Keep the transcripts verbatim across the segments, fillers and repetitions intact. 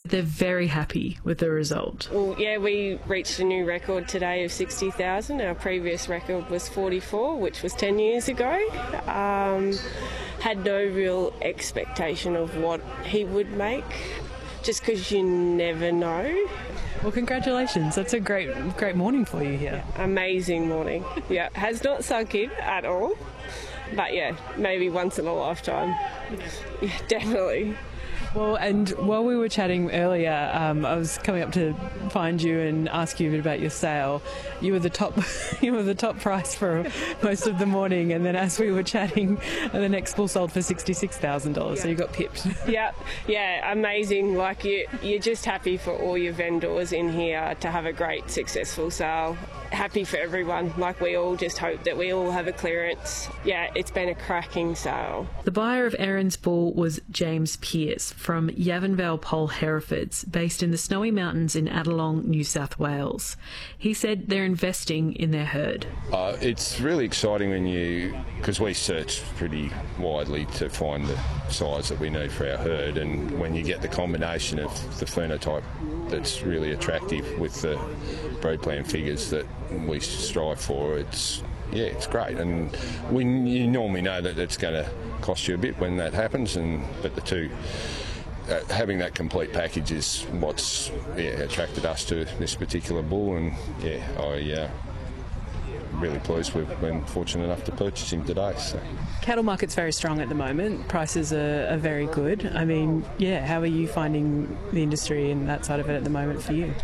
they're very happy with the result. Well, yeah, we reached a new record today of sixty thousand. Our previous record was forty-four, which was ten years ago. Um, had no real expectation of what he would make, just because you never know. Well, congratulations. That's a great great morning for you here. Yeah, amazing morning. Yeah, has not sunk in at all. But yeah, maybe once in a lifetime. Yeah, definitely. Well, and while we were chatting earlier, um, I was coming up to find you and ask you a bit about your sale. You were the top, you were the top price for most of the morning, and then as we were chatting, the next bull sold for sixty-six thousand dollars. Yeah. So you got pipped. Yeah, yeah, amazing. Like you, you're just happy for all your vendors in here to have a great, successful sale. Happy for everyone. Like we all just hope that we all have a clearance. Yeah, it's been a cracking sale. The buyer of Erin's bull was James Pearce from Yavanvale Pole Herefords, based in the Snowy Mountains in Adelong, New South Wales. He said they're investing in their herd. Uh, it's really exciting when you, because we search pretty widely to find the size that we need for our herd, and when you get the combination of the phenotype that's really attractive with the breed plan figures that we strive for, it's yeah, it's great. And we you normally know that it's going to cost you a bit when that happens, and but the two uh, having that complete package is what's yeah, attracted us to this particular bull, and yeah, I uh, really pleased we've been fortunate enough to purchase him today. So. Cattle market's very strong at the moment. Prices are, are very good. I mean, yeah, how are you finding the industry and that side of it at the moment for you?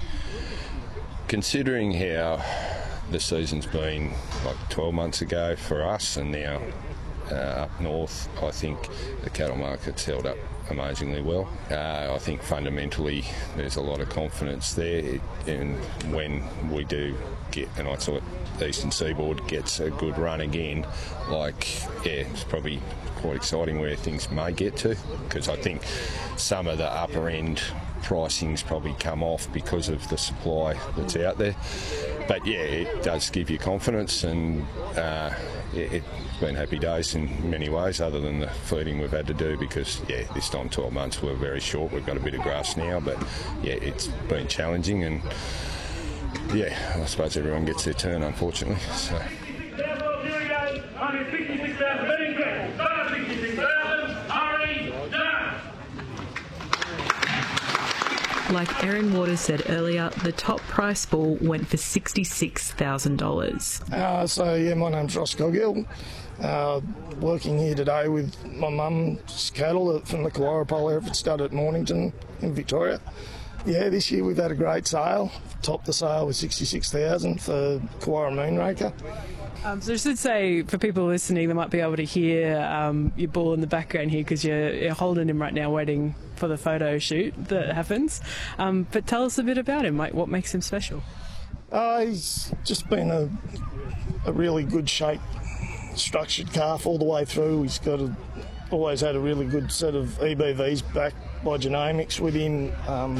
Considering how the season's been like twelve months ago for us, and now uh, up north, I think the cattle market's held up amazingly well. Uh, I think fundamentally there's a lot of confidence there, and when we do get, and I thought the Eastern Seaboard gets a good run again, like, yeah, it's probably quite exciting where things may get to, because I think some of the upper end pricing's probably come off because of the supply that's out there. But yeah, it does give you confidence, and uh, it, it's been happy days in many ways, other than the feeding we've had to do, because yeah, this time twelve months we're very short. We've got a bit of grass now, but yeah, it's been challenging, and yeah, I suppose everyone gets their turn, unfortunately. So. Like Erin Waters said earlier, the top price bull went for sixty-six thousand dollars. Uh, so, yeah, my name's Ross Coggill. Uh, working here today with my mum's cattle from the Kawara Pole Hereford stud at Mornington in Victoria. Yeah, this year we've had a great sale. Topped the sale with sixty-six thousand dollars for Kawara Moonraker. Um, so I should say, for people listening, they might be able to hear um, your bull in the background here, because you're, you're holding him right now waiting for the photo shoot that happens. Um, but tell us a bit about him, like what makes him special? Uh, he's just been a, a really good shape, structured calf all the way through. He's got a, always had a really good set of E B Vs backed by genomics with him. Um,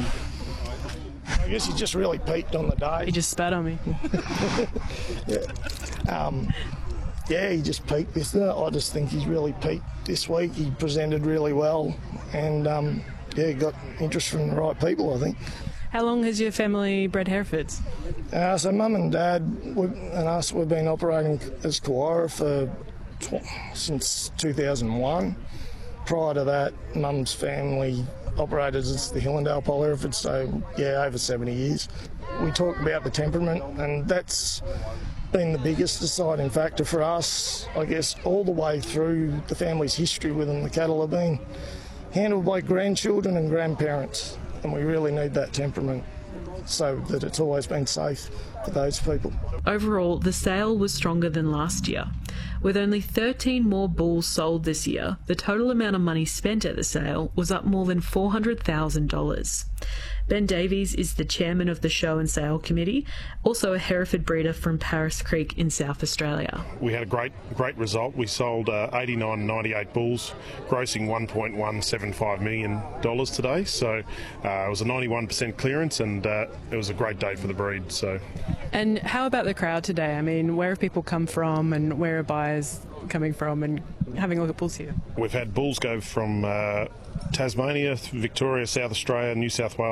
I guess he just really peaked on the day. He just spat on me. yeah. Um, yeah, he just peaked this. I just think he's really peaked this week. He presented really well, and um, yeah, got interest from the right people, I think. How long has your family bred Herefords? Uh, so mum and dad and us, we've been operating as Kawara for tw- since two thousand one. Prior to that, mum's family operated as the Hillendale Pole Hereford, so yeah, over seventy years. We talk about the temperament, and that's been the biggest deciding factor for us, I guess, all the way through the family's history with them. The cattle have been handled by grandchildren and grandparents, and we really need that temperament so that it's always been safe for those people. Overall, the sale was stronger than last year. With only thirteen more bulls sold this year, the total amount of money spent at the sale was up more than four hundred thousand dollars. Ben Davies is the chairman of the Show and Sale Committee, also a Hereford breeder from Paris Creek in South Australia. We had a great great result. We sold uh, eighty-nine ninety-eight bulls, grossing one point one seven five million dollars today. So uh, it was a ninety-one percent clearance, and uh, it was a great day for the breed. So. And how about the crowd today? I mean, where have people come from, and where are buyers coming from, and having a look at bulls here? We've had bulls go from uh, Tasmania, Victoria, South Australia, New South Wales,